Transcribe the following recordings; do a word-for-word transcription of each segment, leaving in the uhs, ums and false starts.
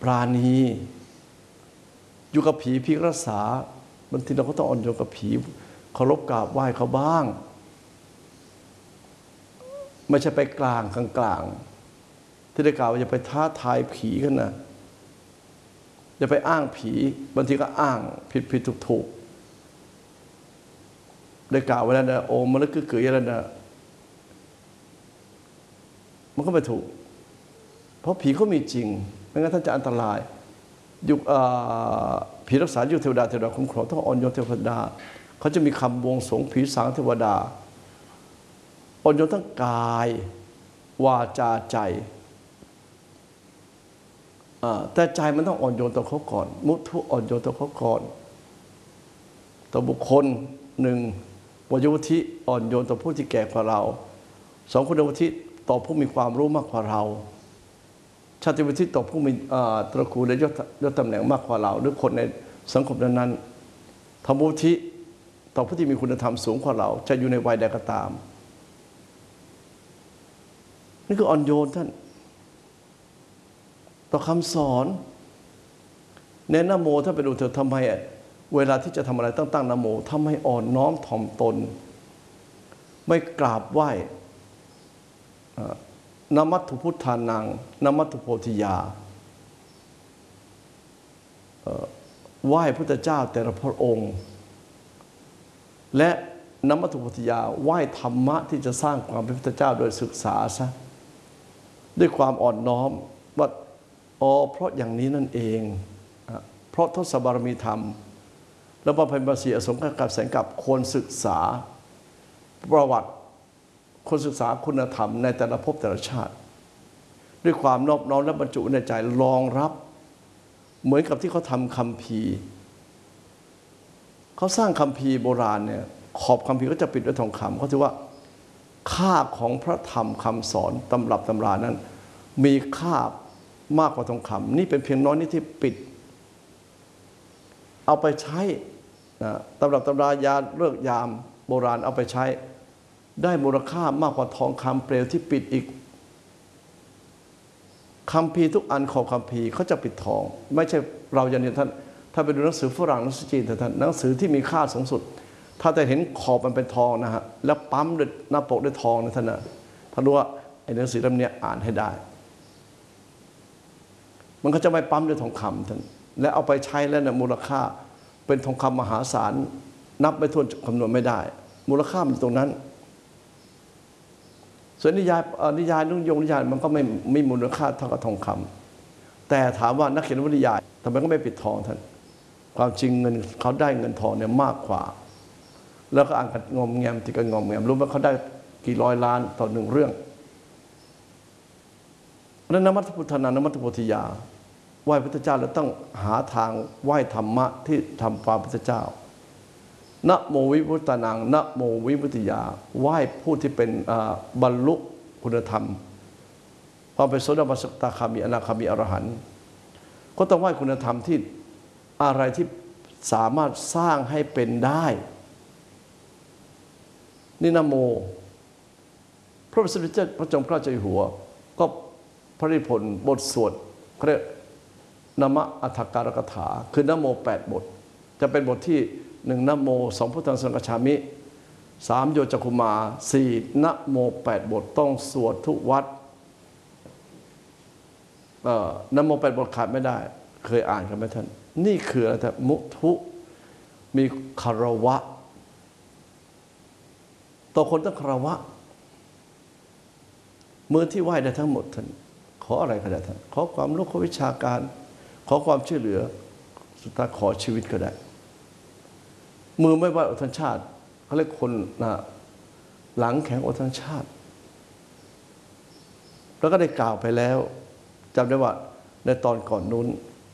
ปราณีอยู่กับผีพี่รักษาบางทีเราก็ต้องอ่อนโยนกับผีเคารพกราบไหว้เขาบ้างไม่ใช่ไปกลางกลางกลางที่ได้กล่าวว่าอย่าไปท้าทายผีกันนะอย่าไปอ้างผีบางทีก็อ้างผิดผิดถูกถูกได้กล่าวไว้แล้วนะโอมมันลึกคือเกยแล้วนะมันก็ไม่ถูกเพราะผีเขามีจริงไม่งั้นท่านจะอันตรายยุคผีรักษายุคเทวดาเทวดาคุ้มครองต้องอ่อนโยนเทวดาเขาจะมีคำบวงสรวงผีสางเทวดาอ่อนโยนทั้งกายวาจาใจแต่ใจมันต้องอ่อนโยนต่อเขาก่อนมุทุอ่อนโยนต่อเขาก่อนต่อบุคคลหนึ่งวัยวุฒิอ่อนโยนต่อผู้ที่แก่กว่าเราสองคุณวุฒิต่อผู้มีความรู้มากกว่าเราชาติวุฒิต่อผู้มีตระกูลและยศยศตำแหน่งมากกว่าเราหรือคนในสังคมนั้นๆธรรมวุฒิต่อผู้ที่มีคุณธรรมสูงกว่าเราจะอยู่ในวัยใดก็ตามนี่คืออ่อนโยนท่านต่อคำสอนในนะโมถ้าไปดูเถอะทำไมเวลาที่จะทำอะไรต้องตั้งนะโมทำให้อ่อนน้อมถ่อมตนไม่กราบไหว้นมัตถุพุทธานังนมัตถุโพธิยาไหว้พุทธเจ้าแต่ละพระองค์และนมัตถุโพธิยาไหว้ธรรมะที่จะสร้างความเป็นพุทธเจ้าโดยศึกษาซะด้วยความอ่อนน้อมว่าอ๋อเพราะอย่างนี้นั่นเองเพราะทศบารมีธรรมและบำเพ็ญบารมีอสงฆ์กับแสงกับควรศึกษาประวัติคนศึกษาคุณธรรมในแต่ละภพแต่ละชาติด้วยความนอบน้อมและบรรจุในใจรองรับเหมือนกับที่เขาทำคัมภีร์เขาสร้างคัมภีร์โบราณเนี่ยขอบคัมภีร์ก็จะปิดด้วยทองคำเขาถือว่าค่าของพระธรรมคำสอนตำรับตำรานั้นมีค่ามากกว่าทองคำนี่เป็นเพียงน้อยนิดที่ปิดเอาไปใช้ตำรับตำรายาเลิกยามโบราณเอาไปใช้ได้มูลค่ามากกว่าทองคำเปลวที่ปิดอีกคัมภีร์ทุกอันของคัมภีร์เขาจะปิดทองไม่ใช่เราอย่างนี้ท่านถ้าไปดูหนังสือฝรั่งหนังสือจีนท่านหนังสือที่มีค่าสูงสุดถ้าแต่เห็นขอบมันเป็นทองนะฮะแล้วปั๊มด้วยหน้าปกด้วยทองนะท่านนะท่านรู้ว่าไอ้หนังสือเล่มนี้อ่านให้ได้มันก็จะไม่ปั๊มด้วยทองคำท่านและเอาไปใช้แล้วเนี่ยมูลค่าเป็นทองคำมหาศาลนับไม่ถ้วนคำนวณไม่ได้มูลค่ามันตรงนั้นส่วนนิยายนิยายนุ่งยงนิยายมันก็ไม่ไม่มูลค่าเท่ากับทองคำแต่ถามว่านักเขียนวรรณนิยายทำไมก็ไม่ปิดทองท่านความจริงเงินเขาได้เงินทองเนี่ยมากกว่าแล้วก็อ่านกันงอมแงมที่กันงอมแงมรู้ไหมเขาได้กี่ร้อยล้านต่อหนึ่งเรื่องนั้นนมัตถุพุทธานานมัตถุโพธิยาไหว้พระพุทธเจ้าแล้วต้องหาทางไหว้ธรรมะที่ทำความพระพุทธเจ้านะโมวิพุตตานังนะโมวิมุตติยาไหว้ผู้ที่เป็นบรรลุคุณธรรมความเป็นโสดาบันสกทาคามีอนาคามีอรหันต์ก็ต้องไหว้คุณธรรมที่อะไรที่สามารถสร้างให้เป็นได้นี่นะโมพระบาทสมเด็จพระจอมเกล้าเจ้าอยู่หัวก็พระนิพนธ์บทสวดเขาเรียกนามะอัฏฐการกถาคือนะโมแปดบทจะเป็นบทที่หนึ่งนะโมสองพุทธังสรณัจฉามิสามโยจักขุมาสี่นะโมแปดบทต้องสวดทุกวัดนะโมแปดบทขาดไม่ได้เคยอ่านกันไหมท่านนี่คืออะไรท่านมุทุมีคารวะต่อคนต้องคารวะมือที่ไหว้ได้ทั้งหมดท่านขออะไรก็ได้ท่านขอความรู้ขอวิชาการขอความช่วยเหลือสุดท้ายขอชีวิตก็ได้มือไม่ไหว้อดทั้งชาติเขาเรียกคนนะหลังแข็งอดทั้งชาติแล้วก็ได้กล่าวไปแล้วจำได้ว่าในตอนก่อนนู้น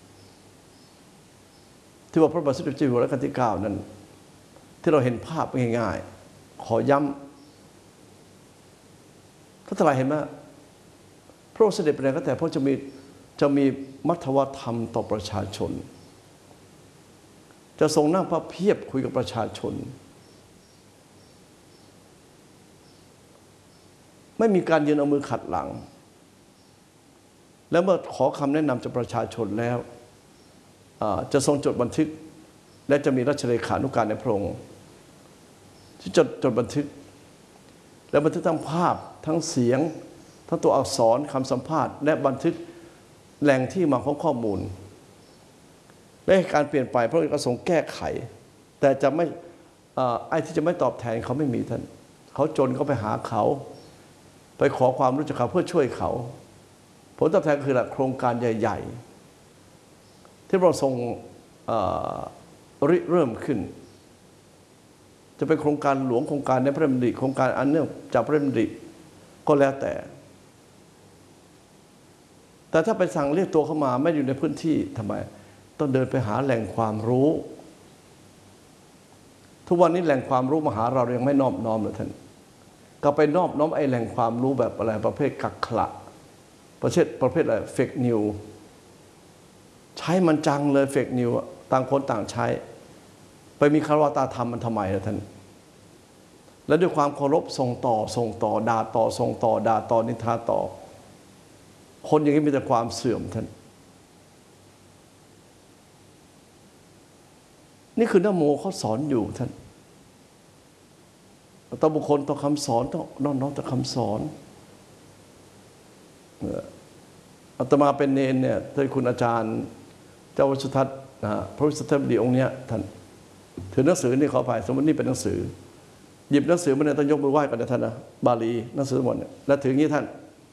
ที่ว่าพระบาทสมเด็จเจ้าอยู่หัวรัชกาลที่เก้านั้นที่เราเห็นภาพง่ายๆขอย้ำท่านทั้งหลายเห็นไหมพระองค์เสด็จไปไหนก็แต่พระจะมีจะมีมัธยธรรมต่อประชาชนจะทรงนั่งพระเพียบคุยกับประชาชนไม่มีการยืนเอามือขัดหลังแล้วเมื่อขอคำแนะนำจากประชาชนแล้วจะทรงจดบันทึกและจะมีราชเลขานุการในพระองค์ที่จดจดบันทึกและบันทึกทั้งภาพทั้งเสียงทั้งตัวอักษรคำสัมภาษณ์และบันทึกแหล่งที่มาของข้อมูลและการเปลี่ยนไปพระองค์ก็ทรงแก้ไขแต่จะไม่ไอ้ที่จะไม่ตอบแทนเขาไม่มีท่านเขาจนก็ไปหาเขาไปขอความรู้จากเขาเพื่อช่วยเขาผลตอบแทนคือโครงการใหญ่ๆที่เราทรงริเริ่มขึ้นจะเป็นโครงการหลวงโครงการในพระราชดำริโครงการอันเนื่องจากพระราชดำริก็แล้วแต่แต่ถ้าไปสั่งเรียกตัวเข้ามาไม่อยู่ในพื้นที่ทำไมต้องเดินไปหาแหล่งความรู้ทุกวันนี้แหล่งความรู้มาหาเรายังไม่นอบน้อมเลยท่านก็ไปนอบน้อมไอ้แหล่งความรู้แบบอะไรประเภทกักขระประเภทประเภทอะไรเฟกนิวใช้มันจังเลยเฟกนิวต่างคนต่างใช้ไปมีคารวะตาธรรมมันทำไมล่ะท่านและด้วยความเคารพส่งต่อส่งต่อด่าต่อส่งต่อด่าต่อนินทาต่อคนอย่างนี้มีแต่ความเสื่อมท่านนี่คือนะโมเขาสอนอยู่ท่านต่อบุคคลต่อคำสอนต้องน้อมน้อมต่อคำสอนอาตมาเป็นเนรเนี่ยท่านคุณอาจารย์เจ้าวิสุทัศน์นะพระวิสุทธิบดีองค์เนี้ยท่านถือหนังสือนี่ขออภัยสมมตินี่เป็นหนังสือหยิบหนังสือมาเนี่ยต้องยกมือไหว้กันนะท่านนะบาลีหนังสือหมดเนี่ยแล้วถืออย่างนี้ท่าน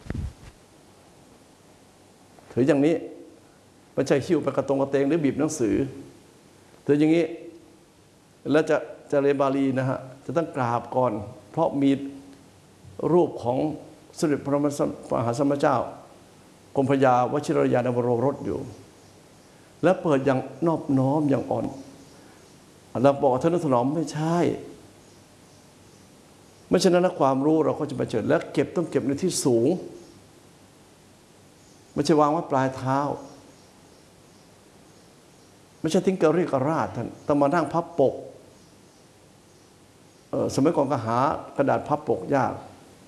ถืออย่างนี้ไม่ใช่หิ้วไปกระตรงกระเตงหรือบีบหนังสือถืออย่างนี้แล้วจะจะเรียนบาลีนะฮะจะต้องกราบก่อนเพราะมีรูปของสมเด็จพระมหาสมณเจ้ากรมพระยาวชิรยานวโรรสอยู่และเปิดอย่างนอบน้อมอย่างอ่อนเราบอกท่านถนอมไม่ใช่ไม่ใช่นั้นความรู้เราก็จะไปเจอและเก็บต้องเก็บในที่สูงไม่ใช่วางไว้ปลายเท้าไม่ใช่ทิ้งกระรีกระราดท่านต้องมานั่งพับปกสมัยก่อนก็หากระดาษพับปกยาก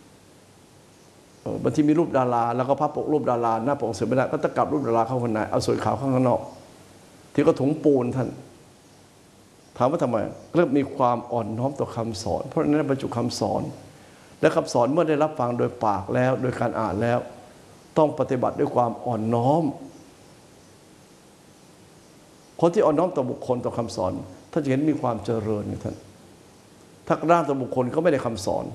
บางทีมีรูปดาราแล้วก็พับปกรูปดาราหน้าปกเสือไม่ได้ก็ตะกลับรูปดาราเข้าข้างในเอาสวยขาวข้างนอกที่ก็ถุงปูนท่านถามว่าทำไมเริ่มมีความอ่อนน้อมต่อคำสอนเพราะนั้นบรรจุคำสอนและคำสอนเมื่อได้รับฟังโดยปากแล้วโดยการอ่านแล้วต้องปฏิบัติด้วยความอ่อนน้อมคนที่อ่อนน้อมต่อบุคคลต่อคำสอนท่านจะเห็นมีความเจริญท่านถ้าด้านต่อบุคคลก็ไม่ได้คำสอน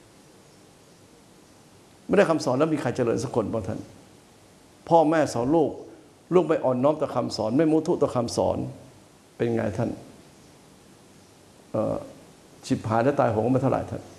ไม่ได้คำสอนแล้วมีใครเจริญสักคนบ้างท่านพ่อแม่สอนลูกลูกไม่อ่อนน้อมต่อคำสอนไม่มุทุต่อคำสอนเป็นไงท่านฉิบหายและตายโหงมาเท่าไหร่ท่าน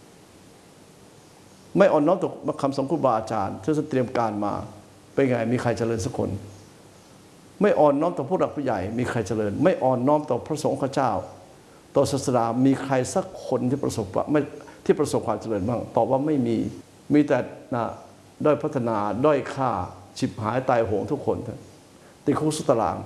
ไม่อ่อนน้อมต่อคำสอนครูบาอาจารย์ที่ท่านเตรียมการมาเป็นไงมีใครเจริญสักคนไม่อ่อนน้อมต่อผู้หลักผู้ใหญ่มีใครเจริญไม่อ่อนน้อมต่อพระสงฆ์ข้าเจ้าต่อศาสนามีใครสักคนที่ประสบไม่ที่ประสบความเจริญบ้างตอบว่าไม่มีมีแต่นะด้อยพัฒนาด้อยค่าฉิบหายตายโหงทุกคนท่านติดคุกสุตาราง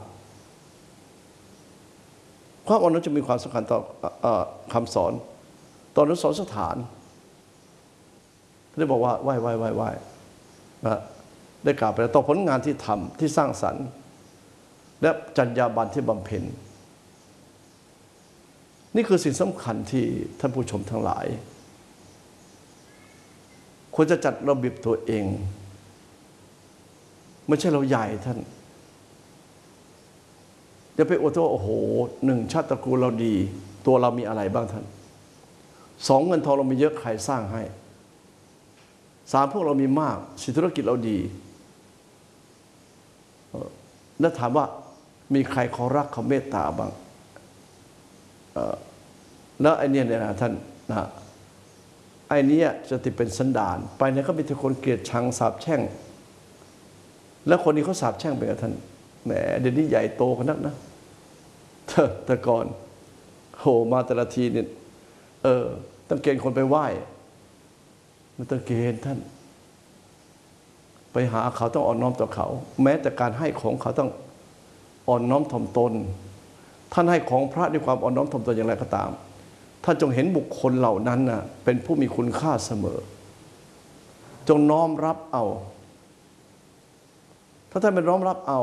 ความอ่อนน้อมจะมีความสำคัญต่อคำสอนตอนนั้นสอนสถานได้บอกว่าไหว้ไหว้ไหว้ไหว้นะได้กล่าวไปแล้วต่อผลงานที่ทำที่สร้างสรรค์และจรรยาบรรณที่บำเพ็ญนี่คือสิ่งสำคัญที่ท่านผู้ชมทั้งหลายควรจะจัดระเบียบตัวเองไม่ใช่เราใหญ่ท่านอย่าไปอวดว่าโอ้โหหนึ่งชาติตระกูลเราดีตัวเรามีอะไรบ้างท่านสองเงินทองเรามีเยอะใครสร้างให้สามพวกเรามีมากสิธุรกิจเราดีแล้วถามว่ามีใครเขารักเขาเมตตาบ้างแล้วไอ้นี่เนี่ยนะท่านนะไอ้นี้จะติดเป็นสันดานไปเนี่ยก็มีแต่คนเกลียดชังสาปแช่งแล้วคนนี้เขาสาปแช่งไปกับท่านแหมเดี๋ยวนี้ใหญ่โตขนาดนะแต่ก่อนโหมาแต่ละทีเนี่ยเออต้องเกณฑ์คนไปไหว้มันต้องเกณฑ์ท่านไปหาเขาต้องอ่อนน้อมต่อเขาแม้แต่การให้ของเขาต้องอ่อนน้อมถ่อมตนท่านให้ของพระด้วยความอ่อนน้อมถ่อมตนอย่างไรก็ตามท่านจงเห็นบุคคลเหล่านั้นน่ะเป็นผู้มีคุณค่าเสมอจงน้อมรับเอาถ้าท่านไม่น้อมรับเอา